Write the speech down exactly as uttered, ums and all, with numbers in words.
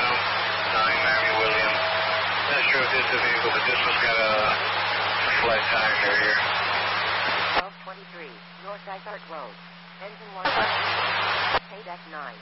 nine Miami William. Not sure if it's a vehicle, but this one's got a, a flat tire near here. twelve twenty-three, North Dysart Road. Engine one. K nine.